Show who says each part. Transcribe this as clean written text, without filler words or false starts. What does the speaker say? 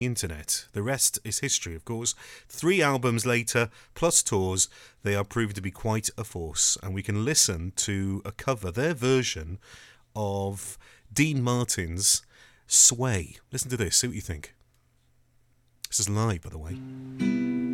Speaker 1: internet. The rest is history, of course. 3 albums later, plus tours, they are proving to be quite a force, and we can listen to a cover, their version of Dean Martin's Sway. Listen to this, see what you think. This is live, by the way.